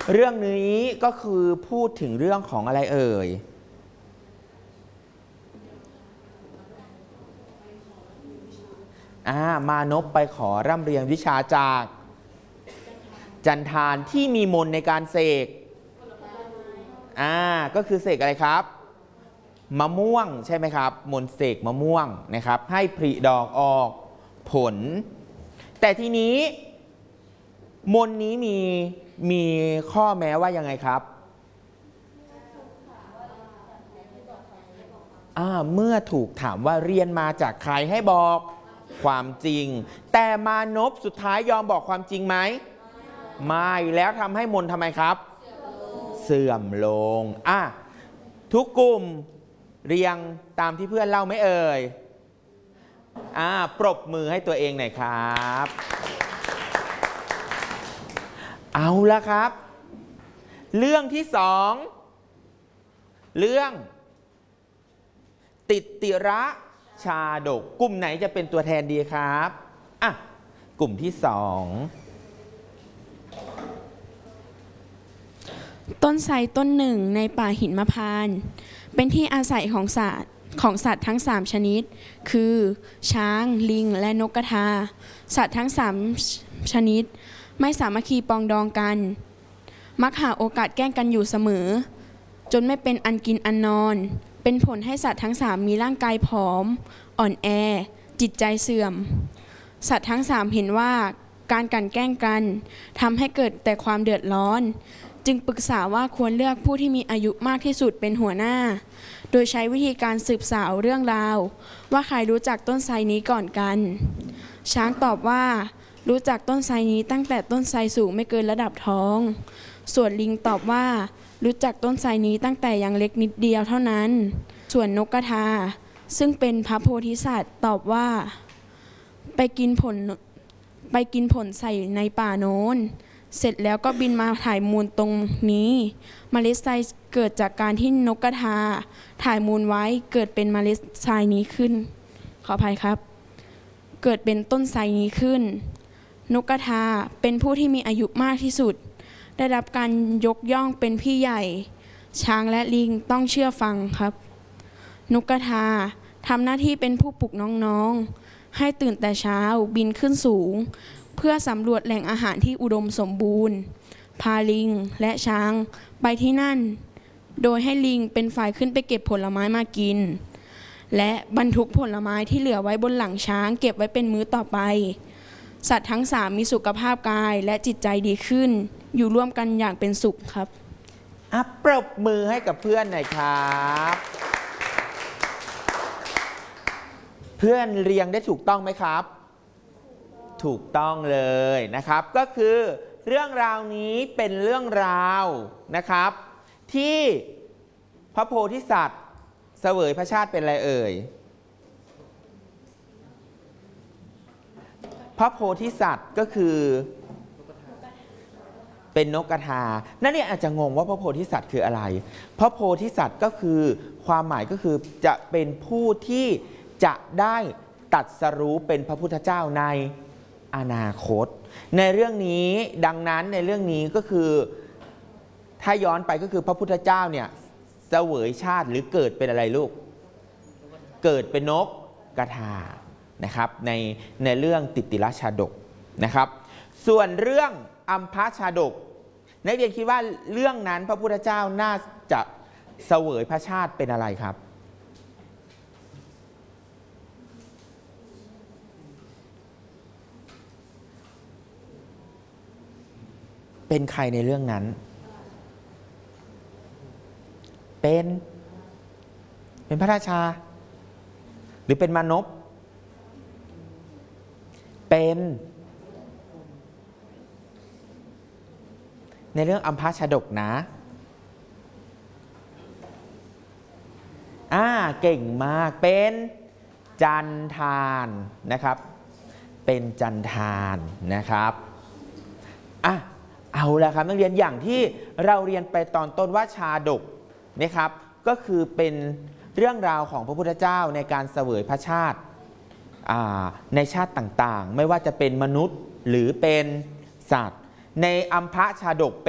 เรื่องนี้ก็คือพูดถึงเรื่องของอะไรเอ่ยมานพไปขอร่ำเรียนวิชาจากจันทานที่มีมนต์ในการเสกก็คือเสกอะไรครับมะม่วงใช่ไหมครับมนต์เสกมะม่วงนะครับให้ผลิดอกออกผลแต่ทีนี้มนต์นี้มีข้อแม้ว่ายังไงครับเมื่อถูกถามว่าเรียนมาจากใครให้บอกความจริงแต่มานพสุดท้ายยอมบอกความจริงไหมไม่แล้วทำให้มนต์ทำไมครับเสื่อมลงทุกกลุ่มเรียงตามที่เพื่อนเล่าไหมเอ่ยปรบมือให้ตัวเองหน่อยครับเอาละครับเรื่องที่สองเรื่องติติระชาดกกลุ่มไหนจะเป็นตัวแทนดีครับกลุ่มที่สองต้นไทรต้นหนึ่งในป่าหิมพานต์เป็นที่อาศัยของสัตว์ทั้ง3ชนิดคือช้างลิงและนกกระทาสัตว์ทั้ง3ชนิดไม่สามัคคีปองดองกันมักหาโอกาสแกล้งกันอยู่เสมอจนไม่เป็นอันกินอันนอนเป็นผลให้สัตว์ทั้ง3มีร่างกายผอมอ่อนแอจิตใจเสื่อมสัตว์ทั้ง3เห็นว่าการกลั่นแกล้งกันทำให้เกิดแต่ความเดือดร้อนจึงปรึกษาว่าควรเลือกผู้ที่มีอายุมากที่สุดเป็นหัวหน้าโดยใช้วิธีการสืบสาวเรื่องราวว่าใครรู้จักต้นไทรนี้ก่อนกันช้างตอบว่ารู้จักต้นไทรนี้ตั้งแต่ต้นไทรสูงไม่เกินระดับท้องส่วนลิงตอบว่ารู้จักต้นไทรนี้ตั้งแต่ยังเล็กนิดเดียวเท่านั้นส่วนนกกระทาซึ่งเป็นพระโพธิสัตว์ตอบว่าไปกินผลใส่ในป่าโน้นเสร็จแล้วก็บินมาถ่ายมูลตรงนี้เมล็ดทรายเกิดจากการที่นกกระทาถ่ายมูลไว้เกิดเป็นเมล็ดทรายนี้ขึ้นขออภัยครับเกิดเป็นต้นไทรนี้ขึ้นนกกระทาเป็นผู้ที่มีอายุมากที่สุดได้รับการยกย่องเป็นพี่ใหญ่ช้างและลิงต้องเชื่อฟังครับนกกระทาทำหน้าที่เป็นผู้ปลุกน้องๆให้ตื่นแต่เช้าบินขึ้นสูงเพื่อสำรวจแหล่งอาหารที่อุดมสมบูรณ์พาลิงและช้างไปที่นั่นโดยให้ลิงเป็นฝ่ายขึ้นไปเก็บผลไม้มากินและบรรทุกผลไม้ที่เหลือไว้บนหลังช้างเก็บไว้เป็นมื้อต่อไปสัตว์ทั้ง3มีสุขภาพกายและจิตใจดีขึ้นอยู่ร่วมกันอย่างเป็นสุขครับปรบมือให้กับเพื่อนหน่อยครับเพื่อนเรียงได้ถูกต้องไหมครับถูกต้องเลยนะครับก็คือเรื่องราวนี้เป็นเรื่องราวนะครับที่พระโพธิสัตว์เสวยพระชาติเป็นอะไรเอ่ยพระโพธิสัตว์ก็คือเป็นนกกระทานั่นเนี่ยอาจจะงงว่าพระโพธิสัตว์คืออะไรพระโพธิสัตว์ก็คือความหมายก็คือจะเป็นผู้ที่จะได้ตรัสรู้เป็นพระพุทธเจ้าในอนาคตในเรื่องนี้ดังนั้นในเรื่องนี้ก็คือถ้าย้อนไปก็คือพระพุทธเจ้าเนี่ยเสวยชาติหรือเกิดเป็นอะไรลูกเกิดเป็นนกกระทานะครับในเรื่องติติระชาดกนะครับส่วนเรื่องอัมพชาดกนักเรียนคิดว่าเรื่องนั้นพระพุทธเจ้าน่าจะเสวยพระชาติเป็นอะไรครับเป็นใครในเรื่องนั้นเป็นพระราชาหรือเป็นมานพเป็นในเรื่องอัมพชาดกนะเก่งมากเป็นจันทานนะครับเป็นจันทานนะครับเอาละครับนักเรียนอย่างที่เราเรียนไปตอนต้นว่าชาดกนะครับก็คือเป็นเรื่องราวของพระพุทธเจ้าในการเสวยพระชาติในชาติต่างๆไม่ว่าจะเป็นมนุษย์หรือเป็นสัตว์ในอัมพชาดก